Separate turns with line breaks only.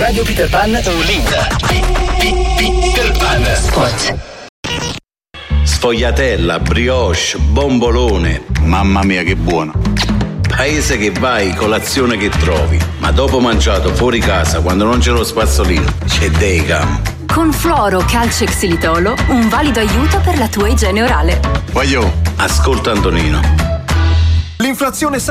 Radio Peter Pan Olinda. Peter Pan Spot.
Sfogliatella, brioche, bombolone.
Mamma mia che buono.
Paese che vai, colazione che trovi. Ma dopo mangiato fuori casa, quando non c'è lo spazzolino, c'è Degam.
Con Fluoro, Calcio e Xilitolo, un valido aiuto per la tua igiene orale.
Voglio.
Ascolta Antonino.
L'inflazione